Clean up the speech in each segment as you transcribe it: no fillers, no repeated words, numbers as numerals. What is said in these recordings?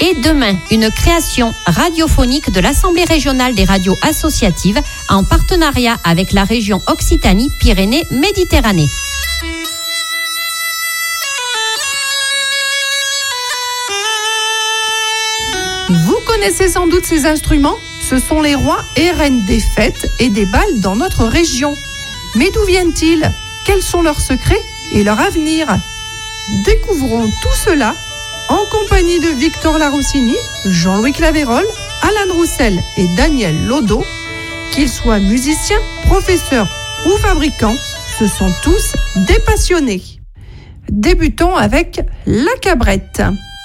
Et demain, une création radiophonique de l'Assemblée régionale des radios associatives en partenariat avec la région Occitanie-Pyrénées-Méditerranée. Vous connaissez sans doute ces instruments ? Ce sont les rois et reines des fêtes et des bals dans notre région. Mais d'où viennent-ils ? Quels sont leurs secrets et leur avenir ? Découvrons tout cela en compagnie de Victor Laroussini, Jean-Louis Clavérol, Alan Roussel et Daniel Lodo. Qu'ils soient musiciens, professeurs ou fabricants, ce sont tous des passionnés. Débutons avec la cabrette.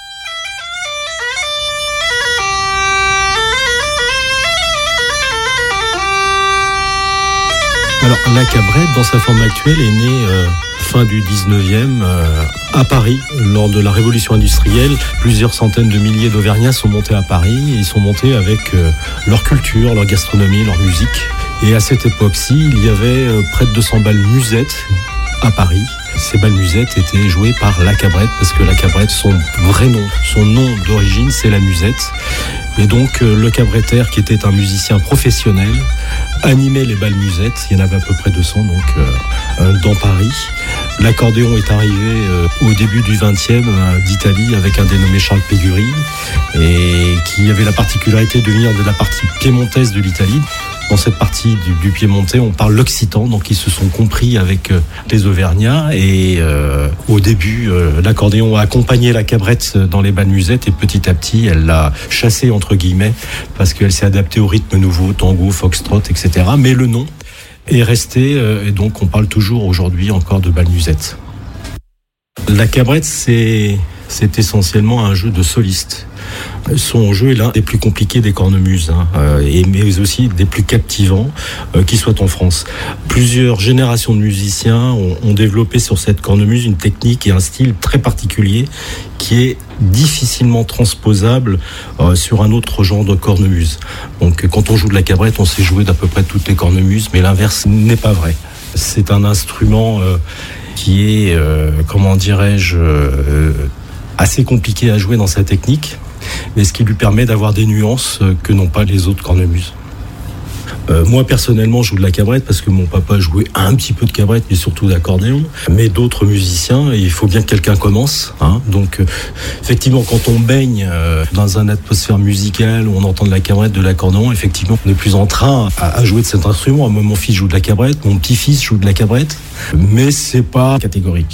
Alors, la cabrette, dans sa forme actuelle, est née fin du 19e à Paris. Lors de la révolution industrielle, plusieurs centaines de milliers d'Auvergnats sont montés à Paris. Et ils sont montés avec leur culture, leur gastronomie, leur musique. Et à cette époque-ci, il y avait près de 200 bals musettes à Paris. Ces bals musettes étaient joués par la cabrette, parce que la cabrette, son vrai nom, son nom d'origine, c'est la musette. Et donc, le cabrettaire, qui était un musicien professionnel, animait les bals musettes. Il y en avait à peu près 200 dans Paris. L'accordéon est arrivé au début du 20e d'Italie avec un dénommé Charles Pégury, et qui avait la particularité de venir de la partie piémontaise de l'Italie. Dans cette partie du piémontais, on parle l'occitan, donc ils se sont compris avec les Auvergnats. Et au début, l'accordéon a accompagné la cabrette dans les bals musettes, et petit à petit, elle l'a chassée, entre guillemets, parce qu'elle s'est adaptée au rythme nouveau, tango, foxtrot, etc. Mais le nom est resté, et donc on parle toujours aujourd'hui encore de bal musette. La cabrette, c'est essentiellement un jeu de soliste. Son jeu est l'un des plus compliqués des cornemuses, mais aussi des plus captivants qui soient en France. Plusieurs générations de musiciens ont développé sur cette cornemuse une technique et un style très particulier qui est difficilement transposable sur un autre genre de cornemuse. Donc quand on joue de la cabrette, on sait jouer d'à peu près toutes les cornemuses, mais l'inverse n'est pas vrai. C'est un instrument qui est, assez compliqué à jouer dans sa technique, mais ce qui lui permet d'avoir des nuances que n'ont pas les autres cornemuses. Moi, personnellement, je joue de la cabrette parce que mon papa jouait un petit peu de cabrette, mais surtout d'accordéon. Mais d'autres musiciens, il faut bien que quelqu'un commence. Donc, effectivement, quand on baigne dans une atmosphère musicale où on entend de la cabrette, de l'accordéon, effectivement, on est plus en train à jouer de cet instrument. Moi, mon fils joue de la cabrette, mon petit-fils joue de la cabrette, mais c'est pas catégorique.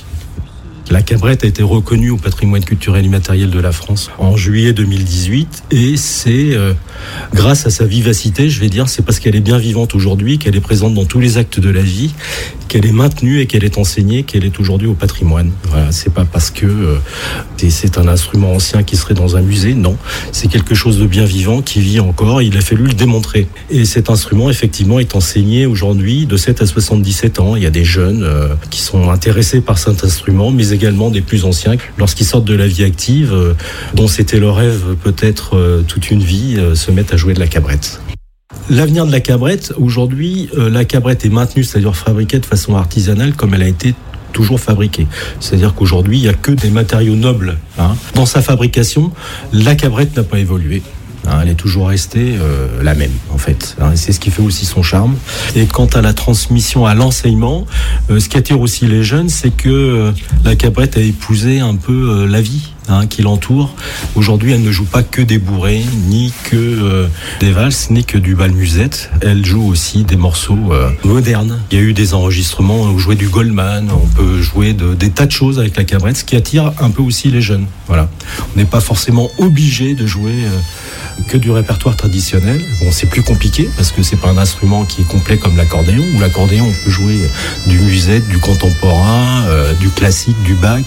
La cabrette a été reconnue au patrimoine culturel immatériel de la France en juillet 2018, et c'est grâce à sa vivacité, je vais dire, c'est parce qu'elle est bien vivante aujourd'hui, qu'elle est présente dans tous les actes de la vie, qu'elle est maintenue et qu'elle est enseignée, qu'elle est aujourd'hui au patrimoine. Voilà, c'est pas parce que c'est un instrument ancien qui serait dans un musée, non. C'est quelque chose de bien vivant qui vit encore, il a fallu le démontrer. Et cet instrument, effectivement, est enseigné aujourd'hui de 7 à 77 ans. Il y a des jeunes qui sont intéressés par cet instrument, mais également des plus anciens, lorsqu'ils sortent de la vie active, dont c'était leur rêve peut-être toute une vie, se mettent à jouer de la cabrette. L'avenir de la cabrette, aujourd'hui, la cabrette est maintenue, c'est-à-dire fabriquée de façon artisanale comme elle a été toujours fabriquée. C'est-à-dire qu'aujourd'hui, il n'y a que des matériaux nobles. Dans sa fabrication, la cabrette n'a pas évolué. Elle est toujours restée la même, en fait. C'est ce qui fait aussi son charme. Et quant à la transmission, à l'enseignement, ce qui attire aussi les jeunes, c'est que la cabrette a épousé un peu la vie qui l'entoure. Aujourd'hui, elle ne joue pas que des bourrées, ni que des valses, ni que du bal musette. Elle joue aussi des morceaux modernes. Il y a eu des enregistrements, on jouait du Goldman, on peut jouer des tas de choses avec la cabrette, ce qui attire un peu aussi les jeunes. Voilà. On n'est pas forcément obligé de jouer que du répertoire traditionnel. Bon, c'est plus compliqué parce que c'est pas un instrument qui est complet comme l'accordéon. Où l'accordéon, on peut jouer du musette, du contemporain, du classique, du Bach.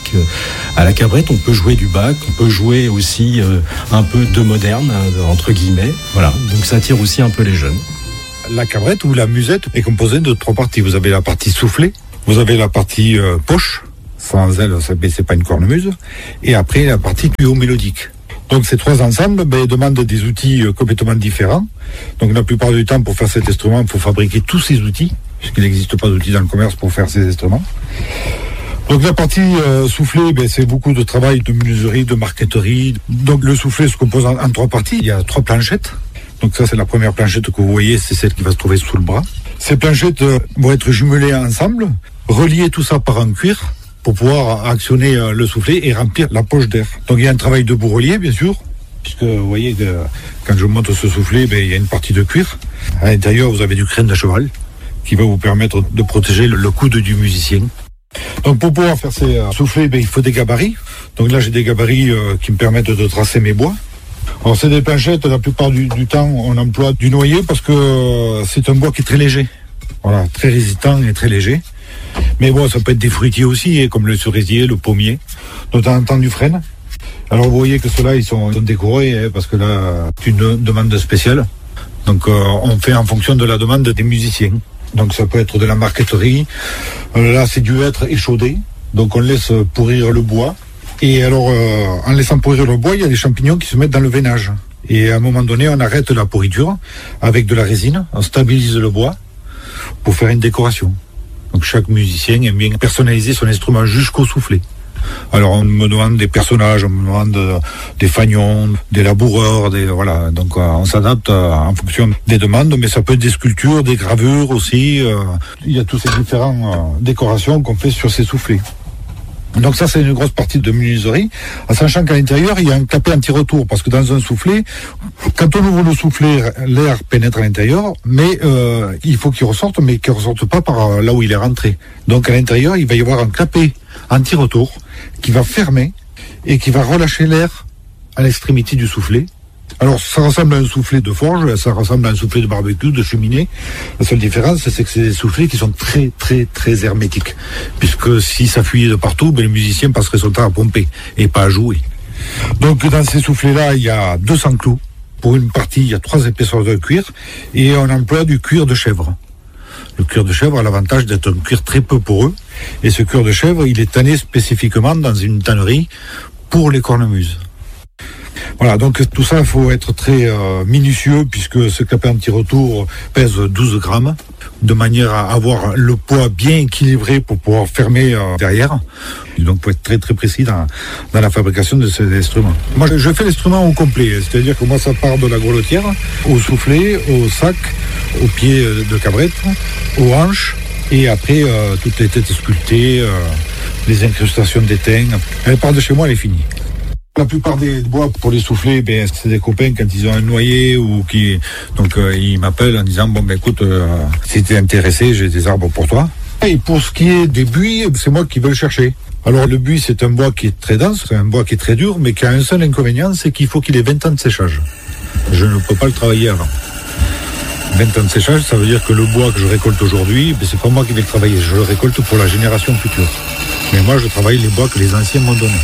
À la cabrette, on peut jouer du Bach, on peut jouer aussi un peu de moderne, entre guillemets. Voilà. Donc ça attire aussi un peu les jeunes. La cabrette ou la musette est composée de 3 parties. Vous avez la partie soufflée, vous avez la partie poche. Sans elle, c'est pas une cornemuse. Et après, la partie tuyau mélodique. Donc ces 3 ensembles demandent des outils complètement différents. Donc la plupart du temps, pour faire cet instrument, il faut fabriquer tous ces outils, puisqu'il n'existe pas d'outils dans le commerce pour faire ces instruments. Donc la partie soufflée, c'est beaucoup de travail de menuiserie, de marqueterie. Donc le soufflé se compose en 3 parties. Il y a 3 planchettes. Donc ça, c'est la première planchette que vous voyez, c'est celle qui va se trouver sous le bras. Ces planchettes vont être jumelées ensemble, relier tout ça par un cuir pour pouvoir actionner le soufflet et remplir la poche d'air. Donc il y a un travail de bourrelier, bien sûr, puisque vous voyez que quand je monte ce soufflet, il y a une partie de cuir. À l'intérieur, vous avez du crâne de cheval qui va vous permettre de protéger le coude du musicien. Donc pour pouvoir faire ces soufflets, il faut des gabarits. Donc là, j'ai des gabarits qui me permettent de tracer mes bois. Alors c'est des planchettes, la plupart du temps on emploie du noyer parce que c'est un bois qui est très léger. Voilà, très résistant et très léger. Mais bon, ça peut être des fruitiers aussi, comme le cerisier, le pommier, de temps en temps du frêne. Alors vous voyez que ceux-là, ils sont décorés parce que là, c'est une demande spéciale. Donc on fait en fonction de la demande des musiciens. Donc ça peut être de la marqueterie. Là, c'est du hêtre échaudé. Donc on laisse pourrir le bois. Et alors, en laissant pourrir le bois, il y a des champignons qui se mettent dans le veinage. Et à un moment donné, on arrête la pourriture avec de la résine, on stabilise le bois pour faire une décoration. Donc chaque musicien aime bien personnaliser son instrument jusqu'au soufflet. Alors on me demande des personnages, on me demande des fagnons, des laboureurs, voilà. Donc on s'adapte en fonction des demandes, mais ça peut être des sculptures, des gravures aussi. Il y a toutes ces différentes décorations qu'on fait sur ces soufflets. Donc ça, c'est une grosse partie de menuiserie, en sachant qu'à l'intérieur, il y a un clapet anti-retour, parce que dans un soufflet, quand on ouvre le soufflet, l'air pénètre à l'intérieur, mais il faut qu'il ressorte, mais qu'il ne ressorte pas par là où il est rentré. Donc à l'intérieur, il va y avoir un clapet anti-retour qui va fermer et qui va relâcher l'air à l'extrémité du soufflet. Alors ça ressemble à un soufflet de forge, ça ressemble à un soufflet de barbecue, de cheminée. La seule différence, c'est que c'est des soufflets qui sont très très très hermétiques. Puisque si ça fuyait de partout, le musicien passerait son temps à pomper et pas à jouer. Donc dans ces soufflets-là, il y a 200 clous. Pour une partie, il y a 3 épaisseurs de cuir et on emploie du cuir de chèvre. Le cuir de chèvre a l'avantage d'être un cuir très peu poreux. Et ce cuir de chèvre, il est tanné spécifiquement dans une tannerie pour les cornemuses. Voilà, donc tout ça, il faut être très minutieux puisque ce clapet anti-retour pèse 12 grammes, de manière à avoir le poids bien équilibré pour pouvoir fermer derrière. Donc il faut être très très précis dans la fabrication de ces instruments. Moi je fais l'instrument au complet, c'est-à-dire que moi ça part de la grelotière, au soufflet, au sac, aux pieds de cabrette, aux hanches, et après toutes les têtes sculptées, les incrustations d'étain. Elle part de chez moi, elle est finie. La plupart des bois pour les soufflets, c'est des copains quand ils ont un noyer ou ils m'appellent en disant écoute, si t'es intéressé, j'ai des arbres pour toi. Et pour ce qui est des buis, c'est moi qui vais le chercher. Alors le buis, c'est un bois qui est très dense, c'est un bois qui est très dur, mais qui a un seul inconvénient, c'est qu'il faut qu'il ait 20 ans de séchage. Je ne peux pas le travailler avant. 20 ans de séchage, ça veut dire que le bois que je récolte aujourd'hui, c'est pas moi qui vais le travailler, je le récolte pour la génération future. Mais moi, je travaille les bois que les anciens m'ont donnés.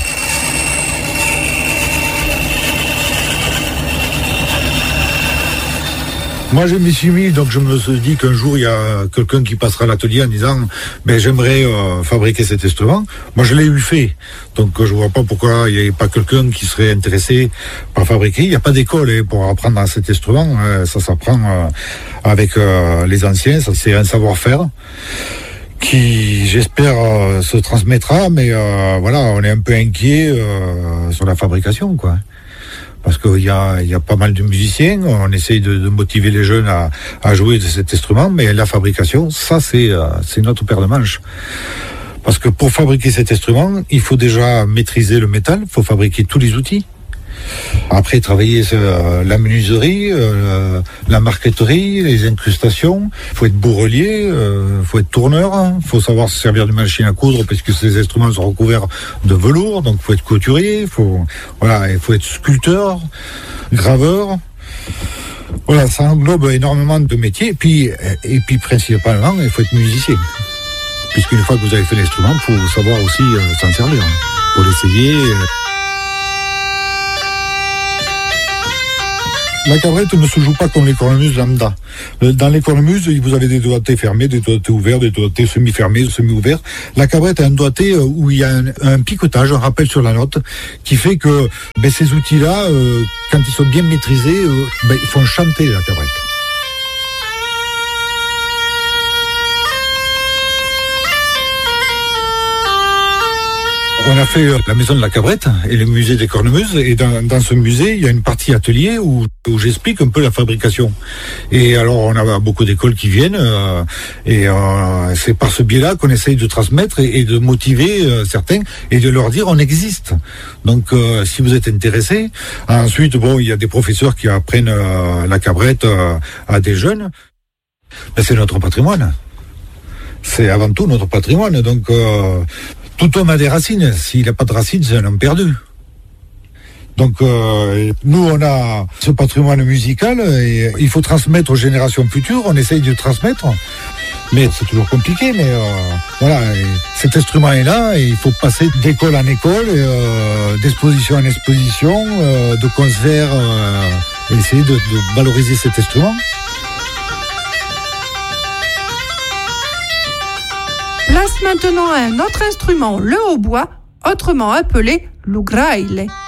Moi, je m'y suis mis, donc je me suis dit qu'un jour, il y a quelqu'un qui passera à l'atelier en disant j'aimerais fabriquer cet instrument. Moi, je l'ai eu fait. Donc, je vois pas pourquoi il n'y avait pas quelqu'un qui serait intéressé par fabriquer. Il n'y a pas d'école pour apprendre à cet instrument. Ça s'apprend avec les anciens. Ça, c'est un savoir-faire qui, j'espère, se transmettra. Mais voilà, on est un peu inquiet sur la fabrication, quoi. Parce qu'il y a pas mal de musiciens, on essaye de motiver les jeunes à jouer de cet instrument, mais la fabrication, ça c'est notre paire de manches. Parce que pour fabriquer cet instrument, il faut déjà maîtriser le métal, il faut fabriquer tous les outils. Après, travailler sur la menuiserie, la marqueterie, les incrustations. Il faut être bourrelier, il faut être tourneur, il faut savoir se servir d'une machine à coudre parce que ces instruments sont recouverts de velours, donc il faut être couturier, il faut être sculpteur, graveur. Voilà, ça englobe énormément de métiers. Et puis principalement, il faut être musicien. Puisqu'une fois que vous avez fait l'instrument, il faut savoir aussi s'en servir. Pour l'essayer. La cabrette ne se joue pas comme les cornemuses lambda. Dans les cornemuses, vous avez des doigtés fermés, des doigtés ouverts, des doigtés semi-fermés, semi-ouverts. La cabrette a un doigté où il y a un picotage, un rappel sur la note, qui fait que ces outils-là, quand ils sont bien maîtrisés, ils font chanter la cabrette. On a fait la maison de la Cabrette et le musée des cornemuses. Et dans ce musée, il y a une partie atelier où j'explique un peu la fabrication. Et alors, on a beaucoup d'écoles qui viennent. Et c'est par ce biais-là qu'on essaye de transmettre et de motiver certains et de leur dire on existe. Donc, si vous êtes intéressés. Ensuite, bon, il y a des professeurs qui apprennent la Cabrette à des jeunes. Ben, c'est notre patrimoine. C'est avant tout notre patrimoine. Donc, tout homme a des racines. S'il n'a pas de racines, c'est un homme perdu. Donc, nous, on a ce patrimoine musical et il faut transmettre aux générations futures. On essaye de transmettre, mais c'est toujours compliqué. Mais voilà, cet instrument est là et il faut passer d'école en école, d'exposition en exposition, de concert, et essayer de valoriser cet instrument. Place maintenant à un autre instrument, le hautbois, autrement appelé l'ugraile.